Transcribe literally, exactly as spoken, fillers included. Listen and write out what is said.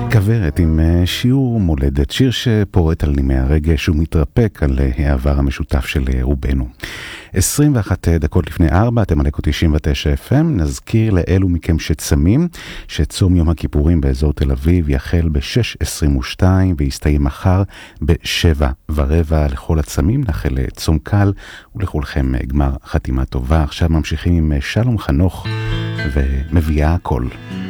כוורת עם שיעור מולדת, שיר שפורט על נימי הרגש ומתרפק על העבר המשותף של רובנו. עשרים ואחת דקות לפני ארבע, אתם על אקו תשעים ותשע אף אם. נזכיר לאלו מכם שצמים שצום יום הכיפורים באזור תל אביב יחל ב-שש עשרים ושתיים ויסתיים מחר ב-שבע ורבע. לכל הצמים נאחל צום קל ולכולכם גמר חתימה טובה. עכשיו ממשיכים עם שלום חנוך ומביאה הכל.